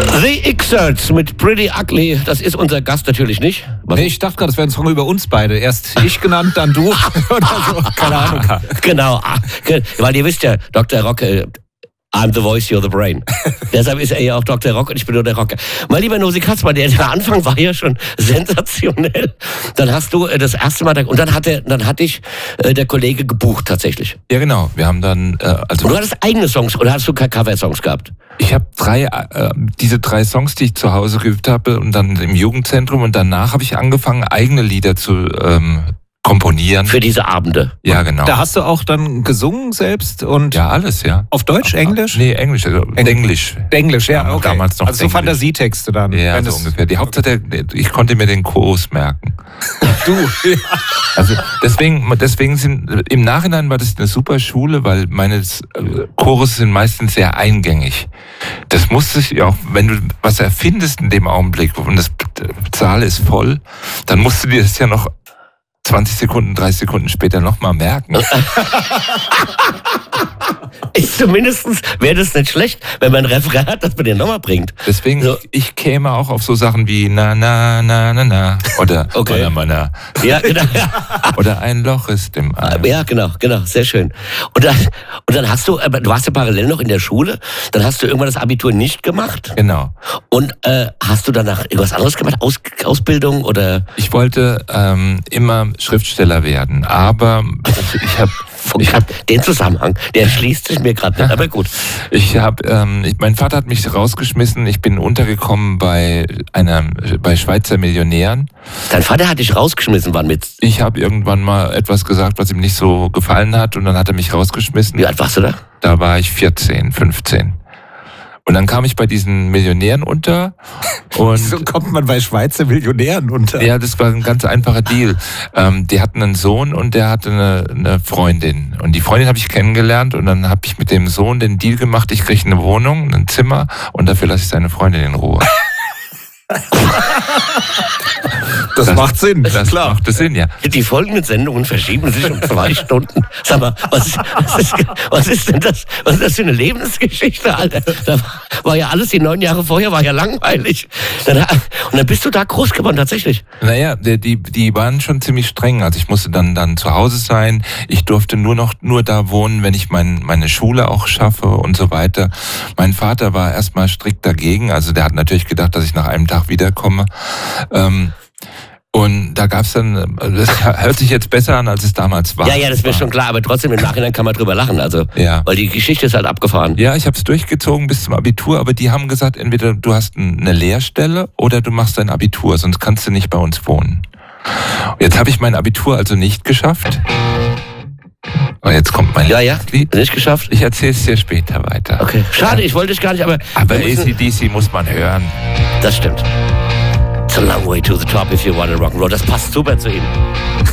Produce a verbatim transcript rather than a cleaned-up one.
The Exerts mit Pretty Ugly, das ist unser Gast natürlich nicht. Was? Nee, ich dachte gerade, das wäre ein Song über uns beide. Erst ich genannt, dann du oder so, keine Ahnung. Genau, weil ihr wisst ja, Doktor Rock, I'm the voice, you're the brain. Deshalb ist er ja auch Doktor Rock und ich bin nur der Rocker. Mein lieber Nosi Katzmann, der, der Anfang war ja schon sensationell. Dann hast du äh, das erste Mal, und dann hat, der, dann hat dich äh, der Kollege gebucht tatsächlich. Ja genau, wir haben dann... Äh, also und du hattest eigene Songs oder hast du Cover-Songs gehabt? Ich habe drei, äh, diese drei Songs, die ich zu Hause geübt habe und dann im Jugendzentrum und danach habe ich angefangen, eigene Lieder zu... Ähm, komponieren. Für diese Abende. Ja, genau. Da hast du auch dann gesungen selbst und... Ja, alles, ja. Auf Deutsch, Englisch? Nee, Englisch. Also Englisch. Englisch, ja, okay. Damals noch also so Fantasietexte dann. Ja, so ungefähr. Die Hauptsache, ich konnte mir den Chorus merken. Du, ja. Also deswegen, deswegen sind, im Nachhinein war das eine super Schule, weil meine Chorus sind meistens sehr eingängig. Das musste ich auch, wenn du was erfindest in dem Augenblick und das Saal ist voll, dann musst du dir das ja noch zwanzig Sekunden, dreißig Sekunden später nochmal merken. Ist zumindestens, wäre das nicht schlecht, wenn man ein Refrain hat, das man den nochmal bringt. Deswegen, so. ich, ich käme auch auf so Sachen wie na, na, na, na, na. Oder, okay. oder, meiner, ja, genau. oder ein Loch ist im Ei. Ja, genau, genau, sehr schön. Und dann, und dann hast du, du warst ja parallel noch in der Schule, dann hast du irgendwann das Abitur nicht gemacht. Genau. Und äh, hast du danach irgendwas anderes gemacht? Aus, Ausbildung oder? Ich wollte ähm, immer Schriftsteller werden, aber ich habe ich hab den Zusammenhang, der schließt sich mir gerade nicht, aber gut. Ich habe, ähm, mein Vater hat mich rausgeschmissen. Ich bin untergekommen bei einer, bei Schweizer Millionären. Dein Vater hat dich rausgeschmissen, wann mit? Ich habe irgendwann mal etwas gesagt, was ihm nicht so gefallen hat, und dann hat er mich rausgeschmissen. Wie alt warst du da? Da war ich vierzehn, fünfzehn. Und dann kam ich bei diesen Millionären unter. Und so kommt man bei Schweizer Millionären unter. Ja, das war ein ganz einfacher Deal. Ähm, die hatten einen Sohn und der hatte eine, eine Freundin. Und die Freundin habe ich kennengelernt und dann habe ich mit dem Sohn den Deal gemacht, ich kriege eine Wohnung, ein Zimmer und dafür lasse ich seine Freundin in Ruhe. Das, das macht Sinn, das klar. macht Sinn, ja. Die folgenden Sendungen verschieben sich um zwei Stunden. Sag mal, was, was, ist, was ist denn das? Was ist das für eine Lebensgeschichte, Alter? Da war ja alles, die neun Jahre vorher, war ja langweilig. Dann, und dann bist du da groß geworden, tatsächlich. Naja, die, die, die waren schon ziemlich streng. Also ich musste dann, dann zu Hause sein. Ich durfte nur noch nur da wohnen, wenn ich mein, meine Schule auch schaffe und so weiter. Mein Vater war erstmal strikt dagegen. Also der hat natürlich gedacht, dass ich nach einem Tag wiederkomme. Ähm, Und da gab's dann, das hört sich jetzt besser an, als es damals war. Ja, ja, das ist mir schon klar, aber trotzdem im Nachhinein kann man drüber lachen, also, ja. Weil die Geschichte ist halt abgefahren. Ja, ich habe es durchgezogen bis zum Abitur, aber die haben gesagt, entweder du hast eine Lehrstelle oder du machst dein Abitur, sonst kannst du nicht bei uns wohnen. Jetzt habe ich mein Abitur also nicht geschafft. Und jetzt kommt mein Ja, ja, Lied. Nicht geschafft? Ich erzähle es dir später weiter. Okay, schade, ich wollte dich gar nicht, aber... Aber A C D C muss man hören. Das stimmt. It's a long way to the top if you want to rock and roll. Das passt super zu ihm.